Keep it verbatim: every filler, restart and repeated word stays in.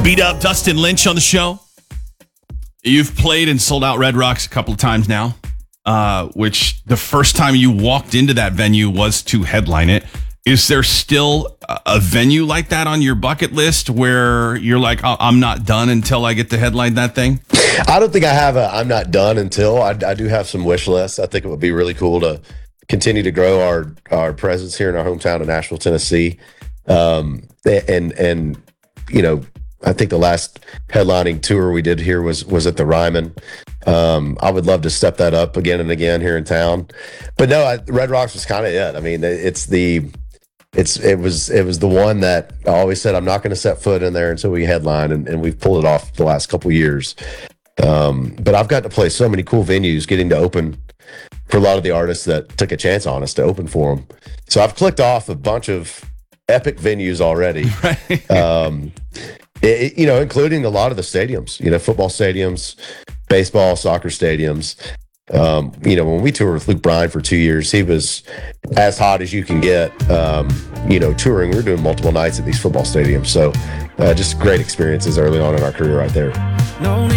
Beat Up Dustin Lynch on the show. You've played and sold out Red Rocks a couple of times now, uh, which the first time you walked into that venue was to headline it. Is there still a venue like that on your bucket list where you're like, oh, I'm not done until I get to headline that thing? I don't think I have a I'm not done until. I, I do have some wish lists. I think it would be really cool to continue to grow our, our presence here in our hometown of Nashville, Tennessee. Um, and, and, you know, I think the last headlining tour we did here was was at the Ryman. Um, I would love to step that up again and again here in town. But no, I, Red Rocks was kind of it. I mean, it's the it's it was it was the one that I always said I'm not going to set foot in there until we headline, and, and we've pulled it off the last couple of years. Um, but I've got to play so many cool venues, getting to open for a lot of the artists that took a chance on us to open for them. So I've clicked off a bunch of epic venues already. Right. Um, It, you know, including a lot of the stadiums, you know, football stadiums, baseball, soccer stadiums. Um, you know, when we toured with Luke Bryan for two years, he was as hot as you can get, um, you know, touring. We were doing multiple nights at these football stadiums. So uh, just great experiences early on in our career right there. No need